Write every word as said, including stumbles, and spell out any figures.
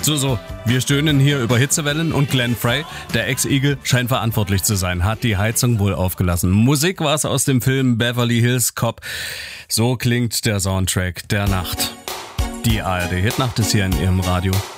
So, so, wir stöhnen hier über Hitzewellen und Glenn Frey, der Ex-Igel, scheint verantwortlich zu sein, hat die Heizung wohl aufgelassen. Musik war es aus dem Film Beverly Hills Cop. So klingt der Soundtrack der Nacht. Die A R D Hitnacht ist hier in Ihrem Radio.